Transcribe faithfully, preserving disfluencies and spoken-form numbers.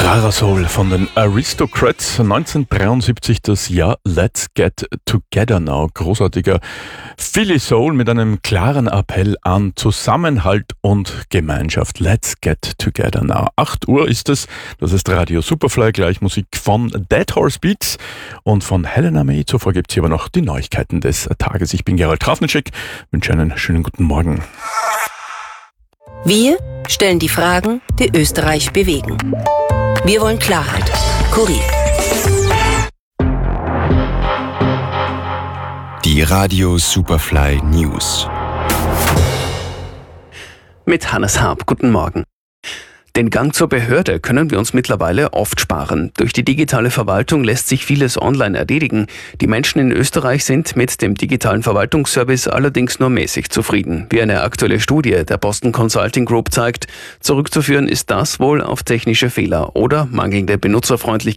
Rara Soul von den Aristocrats, neunzehnhundertdreiundsiebzig das Jahr Let's Get Together Now. Großartiger Philly Soul mit einem klaren Appell an Zusammenhalt und Gemeinschaft. Let's Get Together Now. acht Uhr ist es, das ist Radio Superfly, gleich Musik von Dead Horse Beats und von Helena May. Zuvor gibt es hier aber noch die Neuigkeiten des Tages. Ich bin Gerald Trafnicek, wünsche einen schönen guten Morgen. Wir stellen die Fragen, die Österreich bewegen. Wir wollen Klarheit. Kurier. Die Radio Superfly News. Mit Hannes Harp. Guten Morgen. Den Gang zur Behörde können wir uns mittlerweile oft sparen. Durch die digitale Verwaltung lässt sich vieles online erledigen. Die Menschen in Österreich sind mit dem digitalen Verwaltungsservice allerdings nur mäßig zufrieden. Wie eine aktuelle Studie der Boston Consulting Group zeigt, zurückzuführen ist das wohl auf technische Fehler oder mangelnde Benutzerfreundlichkeit.